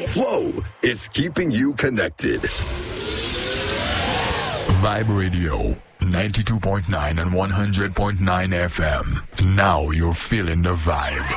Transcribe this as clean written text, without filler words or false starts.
Flow is keeping you connected. Vibe Radio, 92.9 and 100.9 FM. Now you're feeling the vibe.